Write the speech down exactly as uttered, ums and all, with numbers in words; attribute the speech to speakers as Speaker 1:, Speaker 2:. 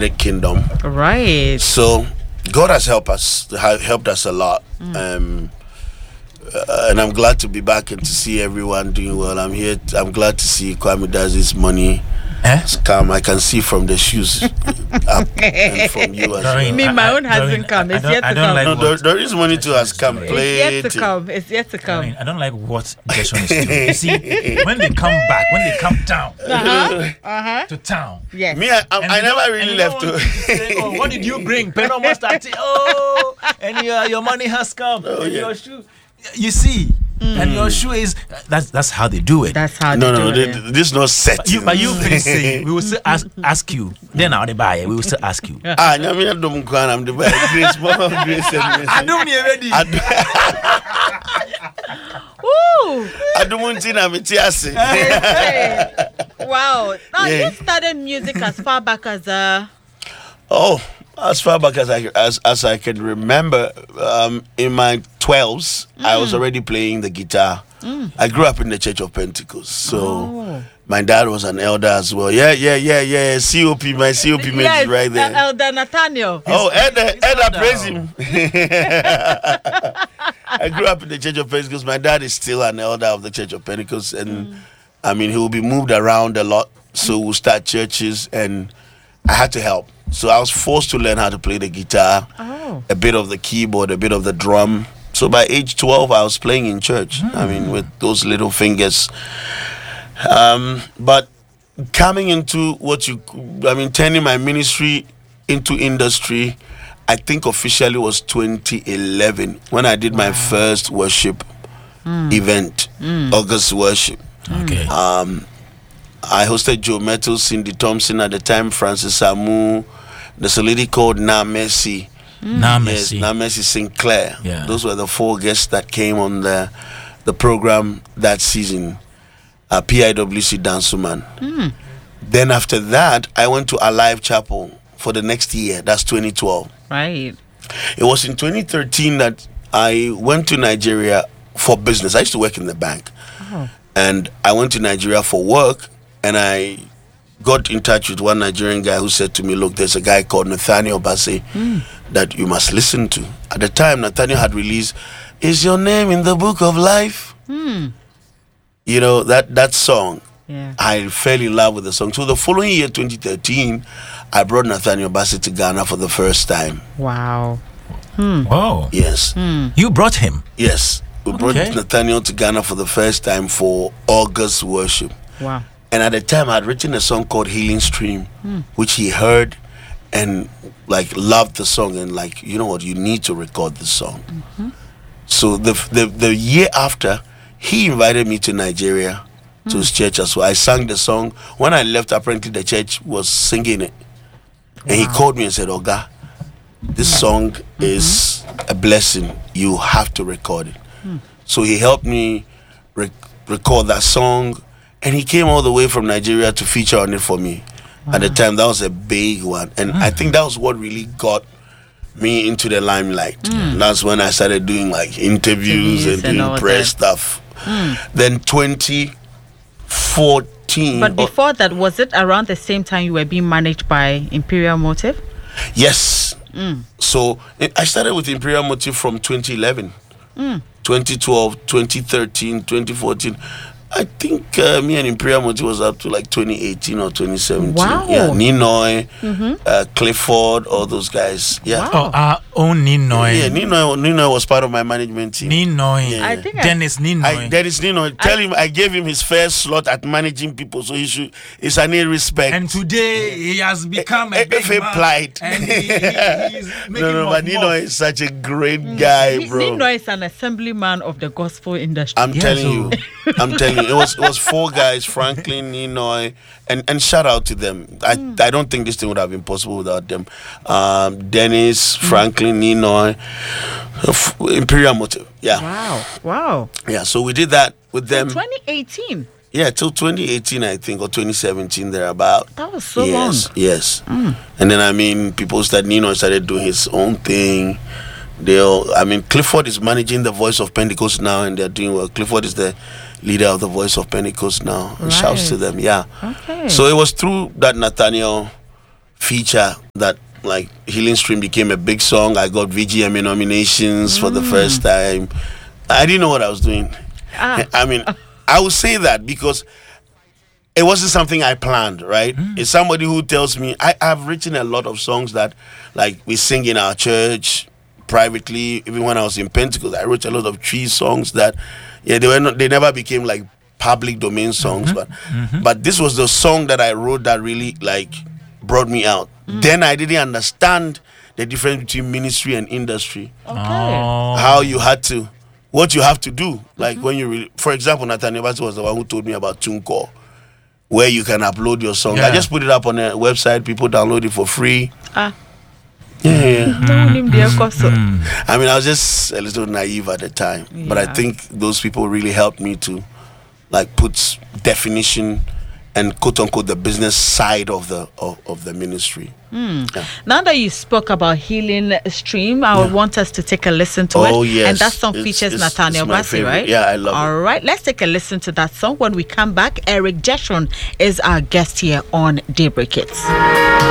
Speaker 1: the kingdom.
Speaker 2: Right.
Speaker 1: So God has helped us, ha- helped us a lot. Mm. Um, uh, and I'm glad to be back and to see everyone doing well. I'm here. T- I'm glad to see Kwame does his money.
Speaker 3: Eh?
Speaker 1: Come, I can see from the shoes up and from you as well.
Speaker 2: Me, my own hasn't come. It's yet to come.
Speaker 1: Like no, there, there is money to has come.
Speaker 2: It's yet to come. It's yet to come.
Speaker 3: I, mean, I don't like what Gershon is doing. You see, when they come back, when they come down
Speaker 2: uh-huh. Uh-huh.
Speaker 3: to town.
Speaker 2: Yes.
Speaker 1: Me, I, I, I never really left to.
Speaker 3: Say, oh, what did you bring? Penal mustard. Oh, and your, your money has come.
Speaker 1: Oh,
Speaker 3: and
Speaker 1: yeah.
Speaker 3: your shoe. You see. Mm. And your shoe is that's that's how they do it.
Speaker 2: That's how
Speaker 1: no,
Speaker 2: they
Speaker 1: no,
Speaker 2: do
Speaker 1: no,
Speaker 2: it.
Speaker 1: No, this is not set.
Speaker 3: But you, but you finish saying we will still ask, ask you. Then I'll buy it. We will still ask you.
Speaker 1: Ah, no, me don't go. I'm the grace, more grace.
Speaker 3: I don't need ready.
Speaker 2: Woo!
Speaker 1: I don't want to know it.
Speaker 2: Wow. Now
Speaker 1: Yeah.
Speaker 2: you started music as far back as uh
Speaker 1: Oh, as far back as I as, as I can remember, um, in my twelves, mm. I was already playing the guitar. Mm. I grew up in the Church of Pentecost, so
Speaker 2: oh.
Speaker 1: my dad was an elder as well. Yeah, yeah, yeah, yeah. C O P, my C O P mate
Speaker 2: yes,
Speaker 1: is right there.
Speaker 2: Uh, Elder Nathaniel.
Speaker 1: Oh, Elder, Elder, praise him. I grew up in the Church of Pentecost. My dad is still an elder of the Church of Pentecost, and mm. I mean he will be moved around a lot. So we'll start churches, and I had to help. So I was forced to learn how to play the guitar, oh. a bit of the keyboard, a bit of the drum. So by age twelve, I was playing in church. Mm. I mean, with those little fingers. Um, but coming into what you, I mean, turning my ministry into industry, I think officially was twenty eleven when I did wow. my first worship mm. event, mm. August worship.
Speaker 3: Okay.
Speaker 1: Um, I hosted Joe Metal, Cindy Thompson at the time, Francis Amu. There's a lady called Na Mercy.
Speaker 3: Mm. Na Mercy.
Speaker 1: Yes, Na Mercy Sinclair.
Speaker 3: Yeah.
Speaker 1: Those were the four guests that came on the the program that season. Uh, P I W C Dansuman. Mm. Then after that, I went to Alive Chapel for the next year. That's twenty twelve.
Speaker 2: Right.
Speaker 1: It was in twenty thirteen that I went to Nigeria for business. I used to work in the bank. Oh. And I went to Nigeria for work, and I got in touch with one Nigerian guy who said to me, look, there's a guy called Nathaniel Bassey mm. that you must listen to. At the time, Nathaniel had released Is Your Name in the Book of Life? Mm. You know, that, that song.
Speaker 2: Yeah.
Speaker 1: I fell in love with the song. So the following year, twenty thirteen, I brought Nathaniel Bassey to Ghana for the first time.
Speaker 2: Wow.
Speaker 3: Hmm. Wow.
Speaker 1: Yes.
Speaker 2: Hmm.
Speaker 3: You brought him?
Speaker 1: Yes. We brought
Speaker 3: okay.
Speaker 1: Nathaniel to Ghana for the first time for August worship.
Speaker 2: Wow.
Speaker 1: And at the time, I had written a song called Healing Stream, mm. which he heard and like loved the song and like, you know what, you need to record this song. Mm-hmm. So the, the the year after, he invited me to Nigeria mm. to his church as well. I sang the song. When I left, apparently the church was singing it. And wow. he called me and said, Oga, this song mm-hmm. is a blessing. You have to record it. Mm. So he helped me rec- record that song. And he came all the way from Nigeria to feature on it for me. Wow. At the time, that was a big one. And mm. I think that was what really got me into the limelight. Mm. That's when I started doing like interviews and, and doing press that. stuff. Mm. Then twenty fourteen.
Speaker 2: But before oh, that, was it around the same time you were being managed by Imperial Motive?
Speaker 1: Yes. Mm. So I started with Imperial Motive from twenty eleven, mm. twenty twelve, twenty thirteen, twenty fourteen. I think uh, me and Imperial Motive was up to like twenty eighteen or twenty seventeen.
Speaker 2: Wow.
Speaker 1: Yeah, Ninoy, mm-hmm. uh, Clifford, all those guys. Yeah.
Speaker 3: Wow. Oh, our own Ninoy.
Speaker 1: Yeah, Ninoy, Ninoy was part of my management team.
Speaker 3: Ninoy.
Speaker 1: Yeah,
Speaker 2: I think
Speaker 3: Dennis
Speaker 2: I,
Speaker 3: Ninoy.
Speaker 1: I, Dennis Ninoy. Tell I, him I gave him his first slot at managing people, so he should. It's an respect.
Speaker 3: And today he has become a, a big man.
Speaker 1: Plight.
Speaker 3: And he, he, he's making
Speaker 1: no, no, but Ninoy is such a great mm. guy, bro.
Speaker 2: Ninoy is an assemblyman of the gospel industry.
Speaker 1: I'm
Speaker 3: yeah,
Speaker 1: telling
Speaker 3: so.
Speaker 1: you. I'm telling you. It was it was four guys, Franklin, Ninoy, and, and shout out to them. I mm. I don't think this thing would have been possible without them. Um, Dennis, Franklin, mm. Ninoy, F- Imperial Motive. Yeah.
Speaker 2: Wow. Wow.
Speaker 1: Yeah, so we did that with them.
Speaker 2: twenty eighteen.
Speaker 1: Yeah, till twenty eighteen, I think, or twenty seventeen, thereabout.
Speaker 2: That was so
Speaker 1: yes,
Speaker 2: long.
Speaker 1: Yes.
Speaker 2: Mm.
Speaker 1: And then, I mean, people started, Ninoy started doing his own thing. They all, I mean, Clifford is managing the Voice of Pentecost now, and they're doing well. Clifford is the leader of the Voice of Pentecost now. And
Speaker 2: right.
Speaker 1: shouts to them, yeah.
Speaker 2: Okay.
Speaker 1: So it was through that Nathaniel feature that like Healing Stream became a big song. I got V G M A nominations mm. for the first time. I didn't know what I was doing. Ah. I mean, I would say that because it wasn't something I planned, right? Mm. It's somebody who tells me, I have written a lot of songs that like we sing in our church privately. Even when I was in Pentecost, I wrote a lot of tree songs that, yeah, they were not, they never became like public domain songs, mm-hmm. but mm-hmm. but this was the song that I wrote that really like brought me out. Mm. Then I didn't understand the difference between ministry and industry.
Speaker 2: Okay. Oh.
Speaker 1: How you had to, what you have to do. Like mm-hmm. when you, re- for example, Nathaniel Bassey was the one who told me about TuneCore, where you can upload your song. Yeah. I just put it up on a website. People download it for free.
Speaker 2: Ah.
Speaker 1: Yeah. yeah.
Speaker 2: Mm-hmm.
Speaker 1: Mm-hmm. I mean, I was just a little naive at the time, yeah. but I think those people really helped me to, like, put definition and quote unquote the business side of the of, of the ministry.
Speaker 2: Mm. Yeah. Now that you spoke about Healing Stream, I yeah. want us to take a listen to
Speaker 1: oh,
Speaker 2: it.
Speaker 1: Oh yes,
Speaker 2: and that song it's, features it's, Nathaniel Bassey, right?
Speaker 1: Yeah, I love
Speaker 2: All it. All right, let's take a listen to that song. When we come back, Eric Jeshurun is our guest here on Daybreak Hits.